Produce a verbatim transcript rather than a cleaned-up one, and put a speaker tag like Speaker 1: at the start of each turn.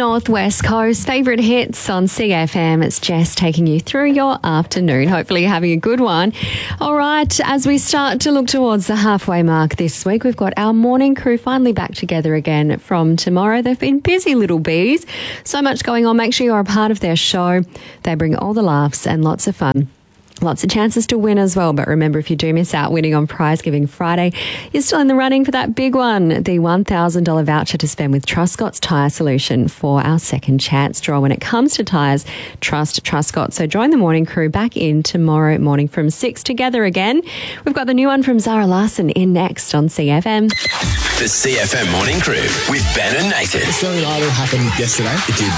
Speaker 1: Northwest Coast. Favourite hits on C F M. It's Jess taking you through your afternoon. Hopefully you're having a good one. All right, as we start to look towards the halfway mark this week, we've got our morning crew finally back together again from tomorrow. They've been busy little bees. So much going on. Make sure you're a part of their show. They bring all the laughs and lots of fun. Lots of chances to win as well. But remember, if you do miss out winning on Prize Giving Friday, you're still in the running for that big one, the one thousand dollars voucher to spend with Truscott's Tyre Solution for our second chance draw. When it comes to tyres, trust Truscott. So join the morning crew back in tomorrow morning from six together again. We've got the new one from Zara Larson in next on C F M.
Speaker 2: The C F M Morning Crew with Ben and Nathan.
Speaker 3: Australian Idol happened yesterday. It did.